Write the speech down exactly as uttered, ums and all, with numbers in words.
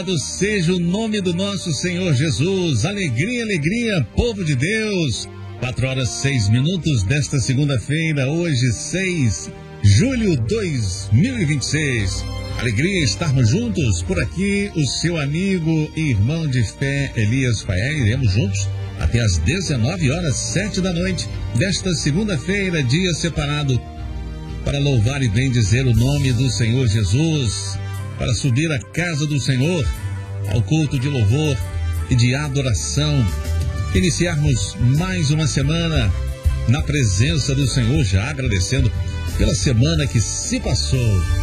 Seja o nome do nosso Senhor Jesus. Alegria, alegria, povo de Deus. Quatro horas, seis minutos desta segunda-feira, hoje, seis de julho de dois mil e vinte e seis. Alegria estarmos juntos por aqui, o seu amigo e irmão de fé, Elias Faé. Iremos juntos até às dezenove horas, sete da noite desta segunda-feira, dia separado para louvar e bendizer o nome do Senhor Jesus, para subir à casa do Senhor, ao culto de louvor e de adoração. Iniciarmos mais uma semana na presença do Senhor, já agradecendo pela semana que se passou.